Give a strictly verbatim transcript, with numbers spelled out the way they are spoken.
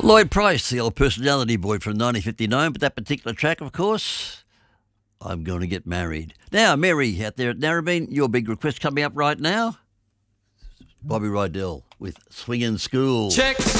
Lloyd Price, the old personality boy from nineteen fifty-nine, but that particular track, of course, I'm Going to Get Married. Now, Mary out there at Narrabeen, your big request coming up right now, Bobby Rydell with Swingin' School. Check.